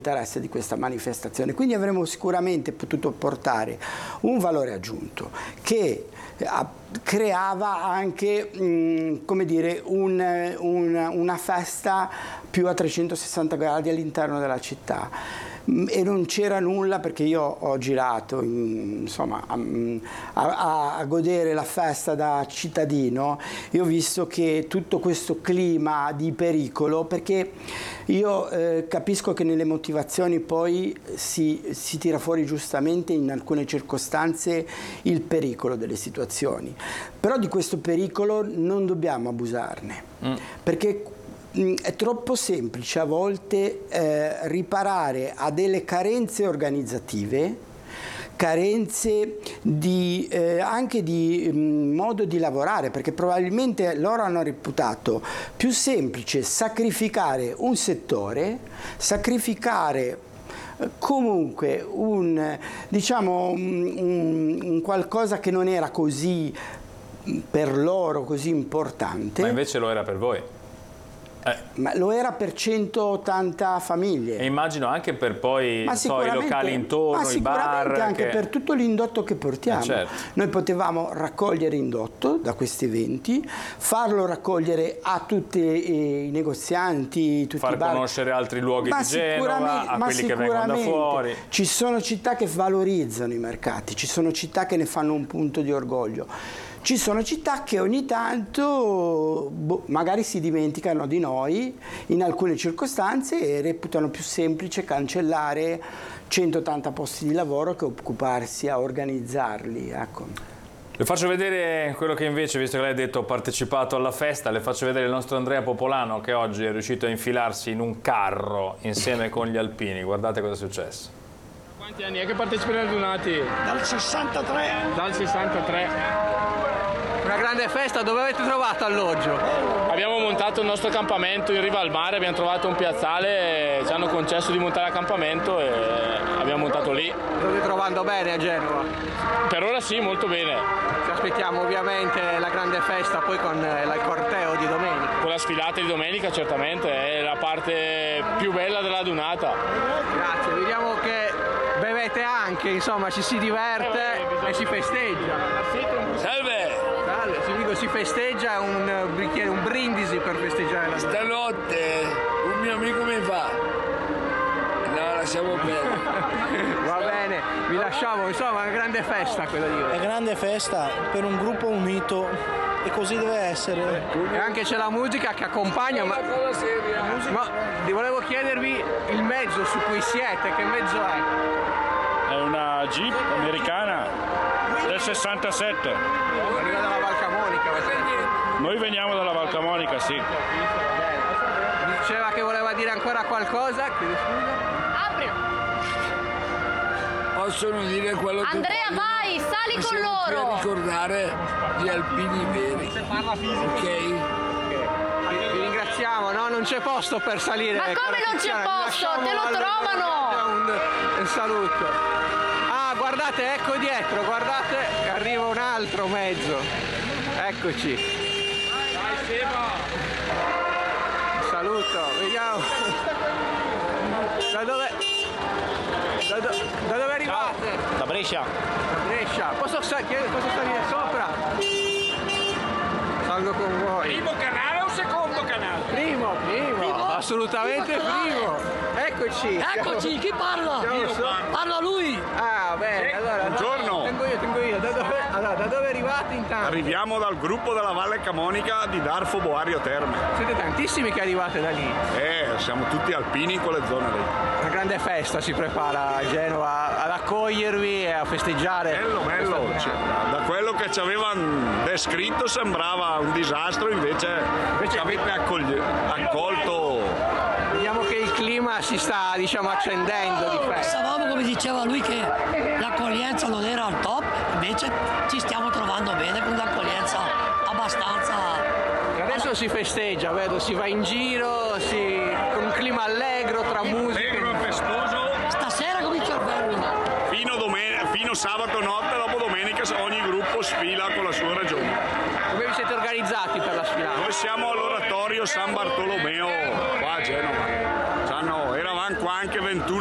interesse di questa manifestazione, quindi avremmo sicuramente potuto portare un valore aggiunto che creava anche come dire, una festa più a 360 gradi all'interno della città. E non c'era nulla, perché io ho girato insomma, a godere la festa da cittadino, e ho visto che tutto questo clima di pericolo, perché io capisco che nelle motivazioni poi si tira fuori giustamente in alcune circostanze il pericolo delle situazioni, però di questo pericolo non dobbiamo abusarne, perché è troppo semplice a volte riparare a delle carenze organizzative, carenze anche di modo di lavorare, perché probabilmente loro hanno reputato più semplice sacrificare un settore, sacrificare comunque un qualcosa che non era così per loro così importante. Ma invece lo era per voi. Ma lo era per 180 famiglie. E immagino anche per poi i locali intorno, i bar. Anche per tutto l'indotto che portiamo. Certo. Noi potevamo raccogliere indotto da questi eventi, farlo raccogliere a tutti i negozianti, tutti far i bar. Conoscere altri luoghi di Genova, a quelli che vengono da fuori. Ci sono città che valorizzano i mercati, ci sono città che ne fanno un punto di orgoglio. Ci sono città che ogni tanto magari si dimenticano di noi in alcune circostanze e reputano più semplice cancellare 180 posti di lavoro che occuparsi a organizzarli. Ecco. Le faccio vedere quello che invece, visto che lei ha detto ho partecipato alla festa, le faccio vedere il nostro Andrea Popolano, che oggi è riuscito a infilarsi in un carro insieme con gli alpini. Guardate cosa è successo. Quanti anni è che partecipi alle Dunati? Dal 63. Dal 63. Una grande festa, dove avete trovato alloggio? Abbiamo montato il nostro accampamento in riva al mare, abbiamo trovato un piazzale, ci hanno concesso di montare l'accampamento e abbiamo montato lì. Lo state trovando bene a Genova? Per ora sì, molto bene. Ci aspettiamo ovviamente la grande festa poi con il corteo di domenica. Con la sfilata di domenica certamente, è la parte più bella della Dunata. Grazie, vediamo che bevete anche, insomma ci si diverte e si festeggia. Salve! Si festeggia un bicchiere, un brindisi per festeggiare la stanotte un mio amico mi fa no, lasciamo bene. Va bene, vi lasciamo, insomma, una grande festa quella di oggi. È grande festa per un gruppo unito e così deve essere. E anche c'è la musica che accompagna, ma volevo chiedervi il mezzo su cui siete, che mezzo è? È una Jeep americana del 67. Arriva dalla Val Camonica. Noi veniamo dalla Val Camonica, sì. Diceva che voleva dire ancora qualcosa? Apri. Possono dire quello che Andrea, vai, sali con loro. Ricordare gli alpini veri. Ok? Vi ringraziamo, no? Non c'è posto per salire. Ma come non c'è posto? Te lo trovano! Un saluto. Ah, guardate, ecco dietro, guardate, arriva un altro mezzo. Eccoci. Un saluto, vediamo. Da dove arrivate? Da Brescia. Da Brescia. Posso salire sopra? Salgo con voi. Primo canale o secondo canale? Primo. Assolutamente primo. Eccoci. Eccoci, chi parla? Parla lui. Ah, bene, allora. Buongiorno. Tengo io. Da dove arrivate intanto? Arriviamo dal gruppo della Valle Camonica di Darfo Boario Terme. Siete tantissimi che arrivate da lì. Siamo tutti alpini in quelle zone lì. Una grande festa si prepara a Genova ad accogliervi e a festeggiare. Bello. Da quello che ci avevano descritto sembrava un disastro, invece ci avete accolto. Vediamo che il clima si sta, accendendo di festa. Pensavamo, come diceva lui, che l'accoglienza non era al top, invece ci stiamo trovando bene con un'accoglienza abbastanza. E adesso si festeggia, vedo, si va in giro, con un clima allegro tra musica. Allegro e festoso. Stasera comincia il bello. Fino sabato notte, dopo domenica ogni gruppo sfila con la sua ragione. Come vi siete organizzati per la sfilata? Noi siamo all'oratorio Oratorio San Bartolomeo qua a Genova. Eravamo qua anche 21